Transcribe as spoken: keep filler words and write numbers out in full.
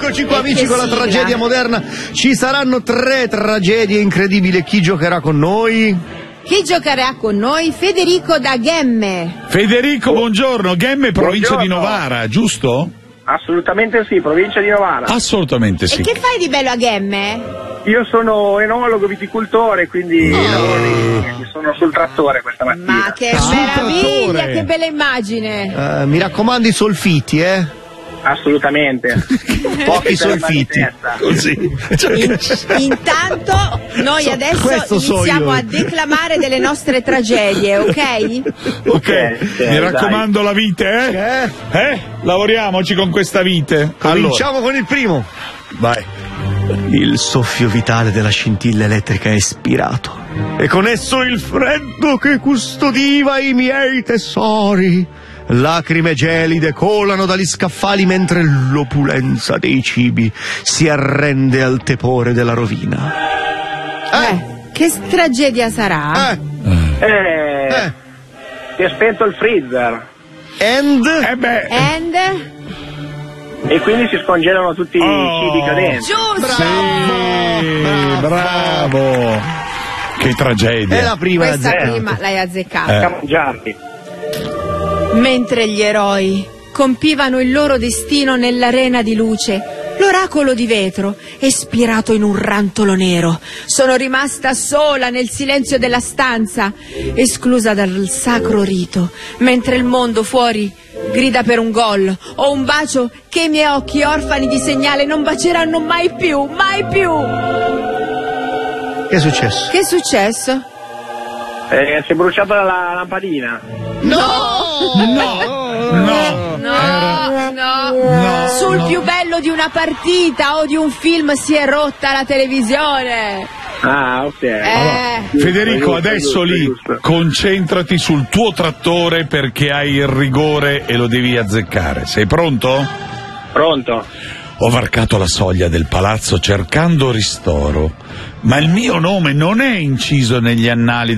Eccoci qua amici con la sigla. tragedia moderna. Ci saranno tre tragedie incredibili. Chi giocherà con noi? Chi giocherà con noi? Federico da Ghemme. Federico, buongiorno. Ghemme, provincia Buongiorno. di Novara, giusto? Assolutamente sì, provincia di Novara. Assolutamente sì. E che fai di bello a Ghemme? Io sono enologo viticoltore, quindi lavoro in- sono sul trattore questa mattina. Ma che Sul meraviglia, trattore. che bella immagine. Eh, mi raccomando i solfiti, eh? Assolutamente. Pochi Per solfiti. la Così. In- intanto noi So- adesso questo so iniziamo io. a declamare delle nostre tragedie, ok? Ok, Ok, mi dai. raccomando la vite, eh? Eh? Eh? Lavoriamoci con questa vite. Cominciamo con il primo. Vai. Il soffio vitale della scintilla elettrica è espirato. E con esso il freddo che custodiva i miei tesori. Lacrime gelide colano dagli scaffali mentre l'opulenza dei cibi si arrende al tepore della rovina. Eh, che tragedia sarà? Eh, Eh, eh. si è spento il freezer And? Eh beh, And? e quindi si scongelano tutti Oh. i cibi cadenti. Giusto! sì, bravo. Che tragedia. È la prima Questa azzeccato. prima l'hai azzeccata. Eh. Da mangiarli. Mentre gli eroi compivano il loro destino nell'arena di luce, l'oracolo di vetro è spirato in un rantolo nero. Sono rimasta sola nel silenzio della stanza, esclusa dal sacro rito, mentre il mondo fuori grida per un gol o un bacio che i miei occhi orfani di segnale non baceranno mai più, mai più. Che è successo? Che è successo? Eh, si è bruciata la lampadina. No! No, no. No, no, No, sul no. più bello di una partita o di un film si è rotta la televisione. Ah, ok. Eh, Federico, Giusto, adesso giusto, lì giusto. concentrati sul tuo trattore perché hai il rigore e lo devi azzeccare. Sei pronto? Pronto? Ho varcato la soglia del palazzo cercando ristoro, ma il mio nome non è inciso negli annali